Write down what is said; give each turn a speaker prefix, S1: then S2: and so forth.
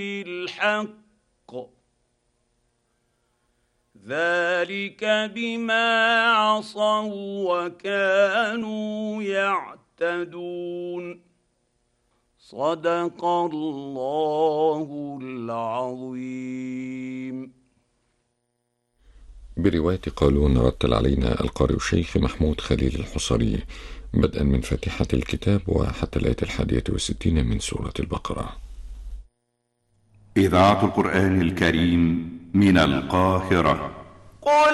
S1: الحق ذلك بما عصوا وكانوا يعتدون صدق الله العظيم.
S2: برواية قالون رتل علينا القارئ الشيخ محمود خليل الحصري بدءا من فاتحة الكتاب وحتى الآية 61 من سورة البقرة.
S3: إذاعة القرآن الكريم من القاهرة.